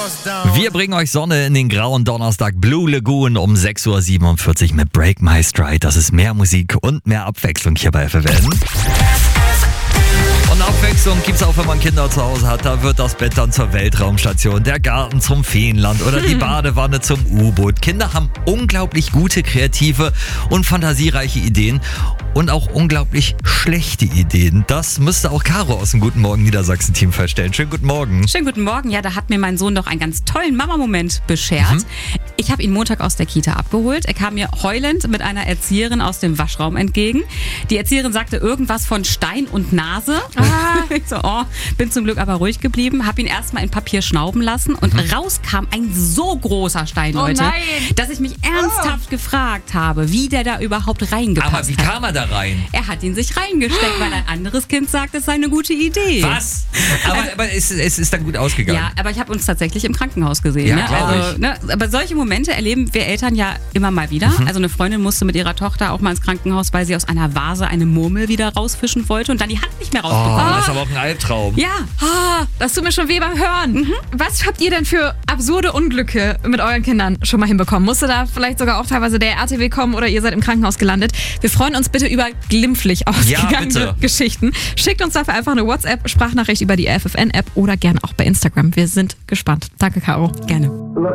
Wir bringen euch Sonne in den grauen Donnerstag. Blue Lagoon um 6.47 Uhr mit Break My Stride. Das ist mehr Musik und mehr Abwechslung hier bei FFN. Und Abwechslung gibt's auch, wenn man Kinder zu Hause hat. Da wird das Bett dann zur Weltraumstation, der Garten zum Feenland oder die Badewanne zum U-Boot. Kinder haben unglaublich gute, kreative und fantasiereiche Ideen und auch unglaublich schlechte Ideen. Das müsste auch Caro aus dem Guten Morgen Niedersachsen-Team feststellen. Schönen guten Morgen. Schönen guten Morgen. Ja, da hat mir mein Sohn doch einen ganz tollen Mama-Moment beschert. Ich habe ihn Montag aus der Kita abgeholt. Er kam mir heulend mit einer Erzieherin aus dem Waschraum entgegen. Die Erzieherin sagte irgendwas von Stein und Nase. Ich so, bin zum Glück aber ruhig geblieben, habe ihn erstmal in Papier schnauben lassen und raus kam ein so großer Stein, Leute, dass ich mich ernsthaft gefragt habe, wie der da überhaupt reingepasst hat. Aber wie kam er da rein? Er hat ihn sich reingesteckt, weil ein anderes Kind sagt, es sei eine gute Idee. Was? Aber es ist dann gut ausgegangen. Ja, aber ich habe uns tatsächlich im Krankenhaus gesehen. Ja, ne? Also, aber solche Momente erleben wir Eltern ja immer mal wieder. Also eine Freundin musste mit ihrer Tochter auch mal ins Krankenhaus, weil sie aus einer Vase eine Murmel wieder rausfischen wollte und dann die Hand nicht mehr rausbekommen. Das ist aber auch ein Albtraum. Ja. Das tut mir schon weh beim Hören. Was habt ihr denn für absurde Unglücke mit euren Kindern schon mal hinbekommen? Musste da vielleicht sogar auch teilweise der RTW kommen oder ihr seid im Krankenhaus gelandet? Wir freuen uns bitte über glimpflich ausgegangene Geschichten. Schickt uns dafür einfach eine WhatsApp-Sprachnachricht über die FFN-App oder gerne auch bei Instagram. Wir sind gespannt. Danke, Caro. Gerne.